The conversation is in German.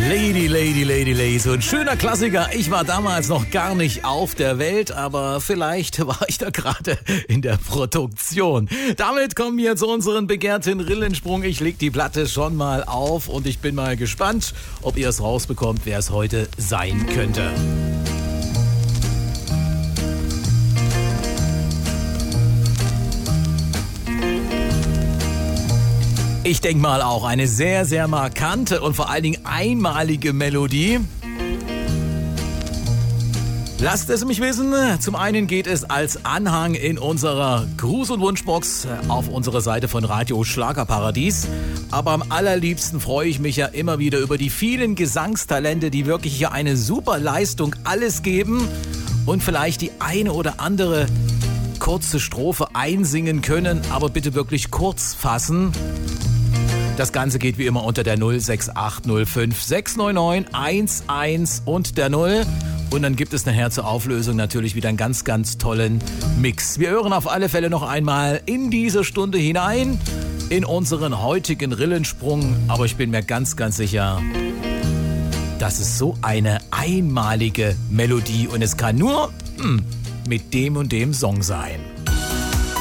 Lady, so ein schöner Klassiker. Ich war damals noch gar nicht auf der Welt, aber vielleicht war ich da gerade in der Produktion. Damit kommen wir zu unserem begehrten Rillensprung. Ich leg die Platte schon mal auf und ich bin mal gespannt, ob ihr es rausbekommt, wer es heute sein könnte. Ich denke mal auch eine sehr, sehr markante und vor allen Dingen einmalige Melodie. Lasst es mich wissen. Zum einen geht es als Anhang in unserer Gruß- und Wunschbox auf unserer Seite von Radio Schlagerparadies. Aber am allerliebsten freue ich mich ja immer wieder über die vielen Gesangstalente, die wirklich hier eine super Leistung alles geben und vielleicht die eine oder andere kurze Strophe einsingen können, aber bitte wirklich kurz fassen. Das Ganze geht wie immer unter der 06805 699 11 und der 0. Und dann gibt es nachher zur Auflösung natürlich wieder einen ganz, ganz tollen Mix. Wir hören auf alle Fälle noch einmal in diese Stunde hinein, in unseren heutigen Rillensprung. Aber ich bin mir ganz, ganz sicher, das ist so eine einmalige Melodie und es kann nur mit dem und dem Song sein.